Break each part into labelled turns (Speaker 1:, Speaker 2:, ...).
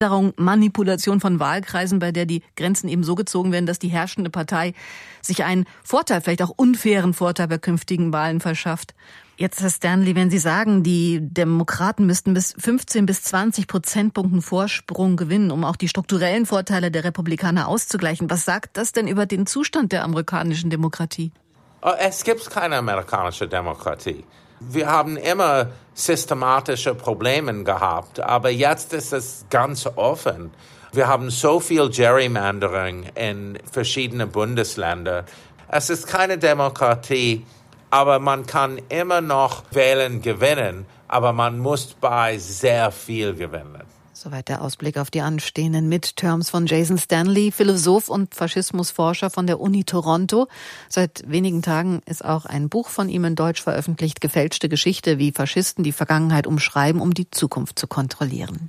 Speaker 1: Manipulation von Wahlkreisen, bei der die Grenzen eben so gezogen werden, dass die herrschende Partei sich einen Vorteil, vielleicht auch unfairen Vorteil bei künftigen Wahlen verschafft. Jetzt, Herr Stanley, wenn Sie sagen, die Demokraten müssten bis 15 bis 20 Prozentpunkten Vorsprung gewinnen, um auch die strukturellen Vorteile der Republikaner auszugleichen, was sagt das denn über den Zustand der amerikanischen Demokratie?
Speaker 2: Es gibt keine amerikanische Demokratie. Wir haben immer systematische Probleme gehabt, aber jetzt ist es ganz offen. Wir haben so viel Gerrymandering in verschiedenen Bundesländern. Es ist keine Demokratie, aber man kann immer noch wählen gewinnen, aber man muss bei sehr viel gewinnen.
Speaker 1: Soweit der Ausblick auf die anstehenden Midterms von Jason Stanley, Philosoph und Faschismusforscher von der Uni Toronto. Seit wenigen Tagen ist auch ein Buch von ihm in Deutsch veröffentlicht, Gefälschte Geschichte, wie Faschisten die Vergangenheit umschreiben, um die Zukunft zu kontrollieren.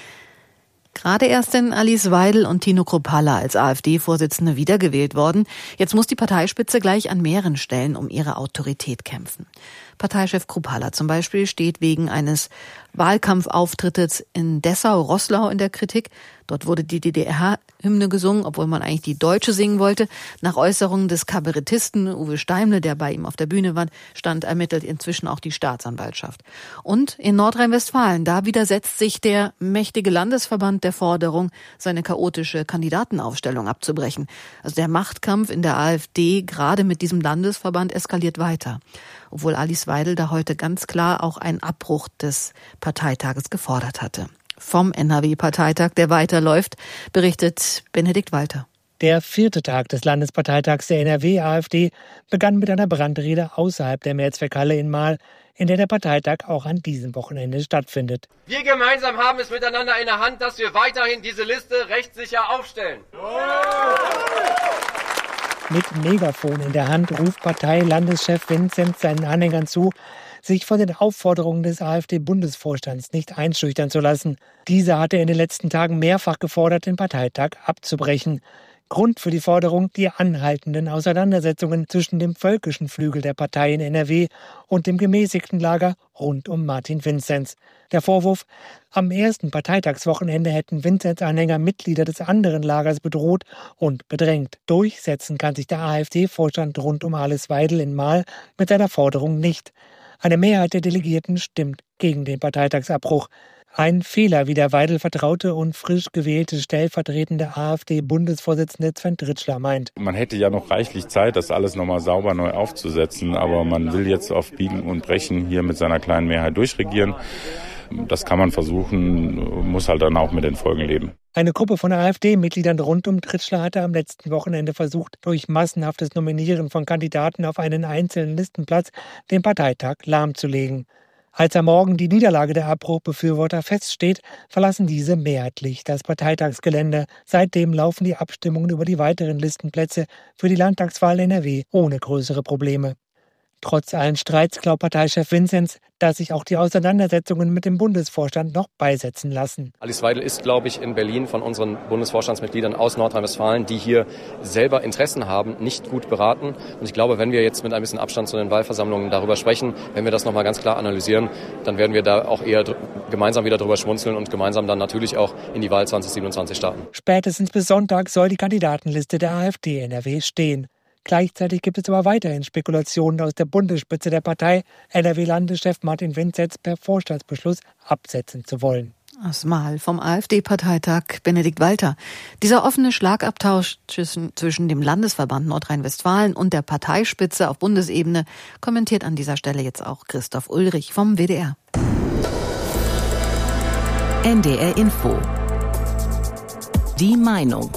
Speaker 1: Gerade erst sind Alice Weidel und Tino Kruppalla als AfD-Vorsitzende wiedergewählt worden. Jetzt muss die Parteispitze gleich an mehreren Stellen um ihre Autorität kämpfen. Parteichef Kruppalla zum Beispiel steht wegen eines Wahlkampfauftrittes in Dessau-Roßlau in der Kritik. Dort wurde die DDR-Hymne gesungen, obwohl man eigentlich die deutsche singen wollte. Nach Äußerungen des Kabarettisten Uwe Steimle, der bei ihm auf der Bühne stand, ermittelt inzwischen auch die Staatsanwaltschaft. Und in Nordrhein-Westfalen, da widersetzt sich der mächtige Landesverband der Forderung, seine chaotische Kandidatenaufstellung abzubrechen. Also der Machtkampf in der AfD, gerade mit diesem Landesverband, eskaliert weiter. Obwohl Alice Weidel da heute ganz klar auch einen Abbruch des Parteitages gefordert hatte. Vom NRW-Parteitag, der weiterläuft, berichtet Benedikt Walter.
Speaker 3: Der 4. Tag des Landesparteitags der NRW-AfD begann mit einer Brandrede außerhalb der Mehrzweckhalle in Marl, in der der Parteitag auch an diesem Wochenende stattfindet.
Speaker 4: Wir gemeinsam haben es miteinander in der Hand, dass wir weiterhin diese Liste rechtssicher aufstellen.
Speaker 3: Mit Megafon in der Hand ruft Parteilandeschef Vinzenz seinen Anhängern zu, sich von den Aufforderungen des AfD-Bundesvorstands nicht einschüchtern zu lassen. Dieser hatte in den letzten Tagen mehrfach gefordert, den Parteitag abzubrechen. Grund für die Forderung die anhaltenden Auseinandersetzungen zwischen dem völkischen Flügel der Partei in NRW und dem gemäßigten Lager rund um Martin Vinzenz. Der Vorwurf, am ersten Parteitagswochenende hätten Vinzenz-Anhänger Mitglieder des anderen Lagers bedroht und bedrängt. Durchsetzen kann sich der AfD-Vorstand rund um Alice Weidel in Marl mit seiner Forderung nicht. Eine Mehrheit der Delegierten stimmt gegen den Parteitagsabbruch. Ein Fehler, wie der Weidel vertraute und frisch gewählte stellvertretende AfD-Bundesvorsitzende Sven Tritschler meint.
Speaker 5: Man hätte ja noch reichlich Zeit, das alles nochmal sauber neu aufzusetzen, aber man will jetzt auf Biegen und Brechen hier mit seiner kleinen Mehrheit durchregieren. Das kann man versuchen, muss halt dann auch mit den Folgen leben.
Speaker 3: Eine Gruppe von AfD-Mitgliedern rund um Tritschler hatte am letzten Wochenende versucht, durch massenhaftes Nominieren von Kandidaten auf einen einzelnen Listenplatz den Parteitag lahmzulegen. Als am Morgen die Niederlage der Abbruchbefürworter feststeht, verlassen diese mehrheitlich das Parteitagsgelände. Seitdem laufen die Abstimmungen über die weiteren Listenplätze für die Landtagswahl NRW ohne größere Probleme. Trotz allen Streits glaubt Parteichef Vinzenz, dass sich auch die Auseinandersetzungen mit dem Bundesvorstand noch beisetzen lassen.
Speaker 6: Alice Weidel ist, glaube ich, in Berlin von unseren Bundesvorstandsmitgliedern aus Nordrhein-Westfalen, die hier selber Interessen haben, nicht gut beraten. Und ich glaube, wenn wir jetzt mit ein bisschen Abstand zu den Wahlversammlungen darüber sprechen, wenn wir das nochmal ganz klar analysieren, dann werden wir da auch eher gemeinsam wieder drüber schmunzeln und gemeinsam dann natürlich auch in die Wahl 2027 starten.
Speaker 3: Spätestens bis Sonntag soll die Kandidatenliste der AfD NRW stehen. Gleichzeitig gibt es aber weiterhin Spekulationen aus der Bundesspitze der Partei, NRW-Landeschef Martin Vinzenz per Vorstandsbeschluss absetzen zu wollen.
Speaker 1: Aus Marl vom AfD-Parteitag Benedikt Walter. Dieser offene Schlagabtausch zwischen dem Landesverband Nordrhein-Westfalen und der Parteispitze auf Bundesebene kommentiert an dieser Stelle jetzt auch Christoph Ulrich vom WDR.
Speaker 7: NDR Info. Die Meinung.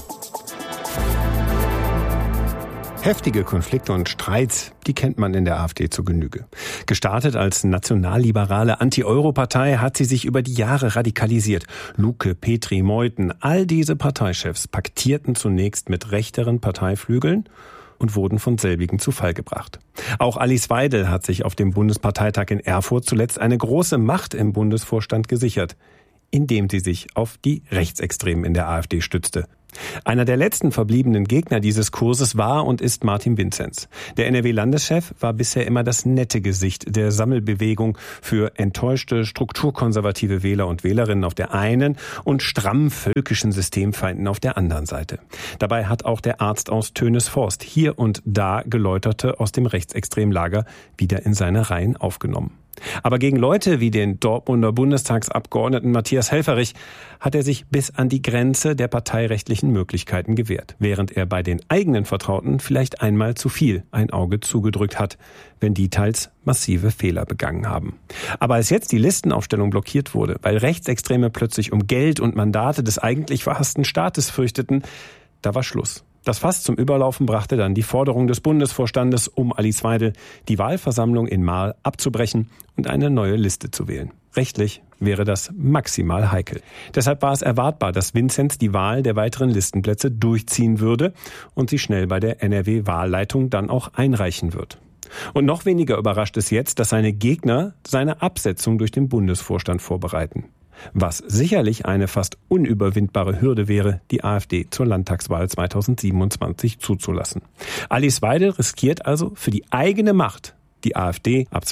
Speaker 8: Heftige Konflikte und Streits, die kennt man in der AfD zur Genüge. Gestartet als nationalliberale Anti-Euro-Partei hat sie sich über die Jahre radikalisiert. Luke, Petri, Meuthen, all diese Parteichefs paktierten zunächst mit rechteren Parteiflügeln und wurden von selbigen zu Fall gebracht. Auch Alice Weidel hat sich auf dem Bundesparteitag in Erfurt zuletzt eine große Macht im Bundesvorstand gesichert, indem sie sich auf die Rechtsextremen in der AfD stützte. Einer der letzten verbliebenen Gegner dieses Kurses war und ist Martin Vinzenz. Der NRW-Landeschef war bisher immer das nette Gesicht der Sammelbewegung für enttäuschte strukturkonservative Wähler und Wählerinnen auf der einen und stramm völkischen Systemfeinden auf der anderen Seite. Dabei hat auch der Arzt aus Tönesforst hier und da Geläuterte aus dem rechtsextremen Lager wieder in seine Reihen aufgenommen. Aber gegen Leute wie den Dortmunder Bundestagsabgeordneten Matthias Helfferich hat er sich bis an die Grenze der parteirechtlichen Möglichkeiten gewehrt, während er bei den eigenen Vertrauten vielleicht einmal zu viel ein Auge zugedrückt hat, wenn die teils massive Fehler begangen haben. Aber als jetzt die Listenaufstellung blockiert wurde, weil Rechtsextreme plötzlich um Geld und Mandate des eigentlich verhassten Staates fürchteten, da war Schluss. Das Fass zum Überlaufen brachte dann die Forderung des Bundesvorstandes um Alice Weidel, die Wahlversammlung in Marl abzubrechen und eine neue Liste zu wählen. Rechtlich wäre das maximal heikel. Deshalb war es erwartbar, dass Vinzenz die Wahl der weiteren Listenplätze durchziehen würde und sie schnell bei der NRW-Wahlleitung dann auch einreichen wird. Und noch weniger überrascht es jetzt, dass seine Gegner seine Absetzung durch den Bundesvorstand vorbereiten. Was sicherlich eine fast unüberwindbare Hürde wäre, die AfD zur Landtagswahl 2027 zuzulassen. Alice Weidel riskiert also für die eigene Macht, die AfD ab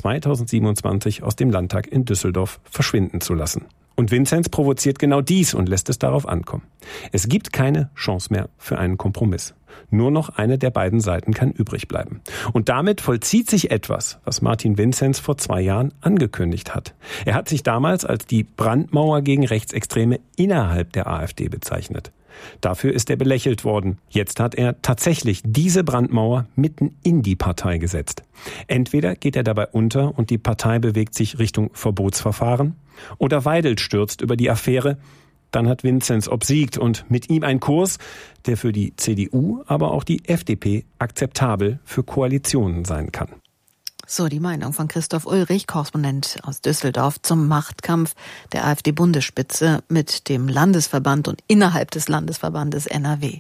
Speaker 8: 2027 aus dem Landtag in Düsseldorf verschwinden zu lassen. Und Vinzenz provoziert genau dies und lässt es darauf ankommen. Es gibt keine Chance mehr für einen Kompromiss. Nur noch eine der beiden Seiten kann übrig bleiben. Und damit vollzieht sich etwas, was Martin Vinzenz vor 2 Jahren angekündigt hat. Er hat sich damals als die Brandmauer gegen Rechtsextreme innerhalb der AfD bezeichnet. Dafür ist er belächelt worden. Jetzt hat er tatsächlich diese Brandmauer mitten in die Partei gesetzt. Entweder geht er dabei unter und die Partei bewegt sich Richtung Verbotsverfahren, oder Weidel stürzt über die Affäre. Dann hat Vinzenz obsiegt und mit ihm ein Kurs, der für die CDU, aber auch die FDP akzeptabel für Koalitionen sein kann.
Speaker 1: So, die Meinung von Christoph Ulrich, Korrespondent aus Düsseldorf, zum Machtkampf der AfD-Bundesspitze mit dem Landesverband und innerhalb des Landesverbandes NRW.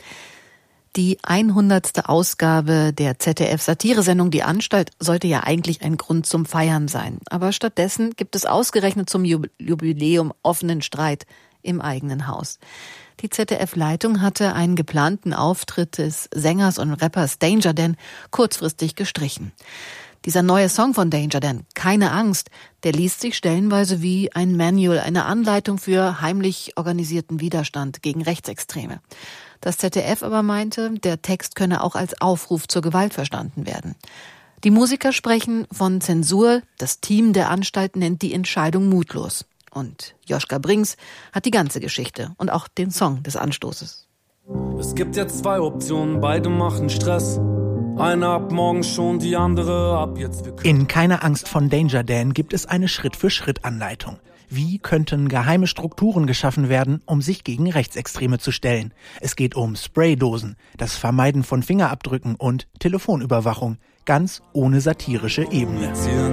Speaker 1: Die 100. Ausgabe der ZDF-Satiresendung Die Anstalt sollte ja eigentlich ein Grund zum Feiern sein. Aber stattdessen gibt es ausgerechnet zum Jubiläum offenen Streit im eigenen Haus. Die ZDF-Leitung hatte einen geplanten Auftritt des Sängers und Rappers Danger Dan kurzfristig gestrichen. Dieser neue Song von Danger Dan, Keine Angst, der liest sich stellenweise wie ein Manual, eine Anleitung für heimlich organisierten Widerstand gegen Rechtsextreme. Das ZDF aber meinte, der Text könne auch als Aufruf zur Gewalt verstanden werden. Die Musiker sprechen von Zensur, das Team der Anstalt nennt die Entscheidung mutlos. Und Joschka Brings hat die ganze Geschichte und auch den Song des Anstoßes.
Speaker 9: Es gibt jetzt 2 Optionen, beide machen Stress. Eine ab morgen schon, die andere ab jetzt.
Speaker 10: In Keine Angst von Danger Dan gibt es eine Schritt-für-Schritt-Anleitung. Wie könnten geheime Strukturen geschaffen werden, um sich gegen Rechtsextreme zu stellen? Es geht um Spraydosen, das Vermeiden von Fingerabdrücken und Telefonüberwachung, ganz ohne satirische Ebene.